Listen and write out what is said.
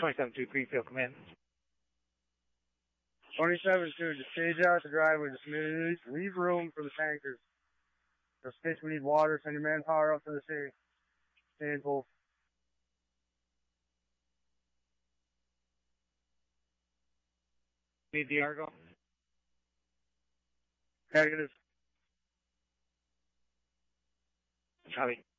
27-2 Greenfield, come in. 27-2, just stage out the driveway, just leave room for the tankers. Just in case we need water, send your manpower up to the city. Stay in full. Need the Argo? Negative. Copy.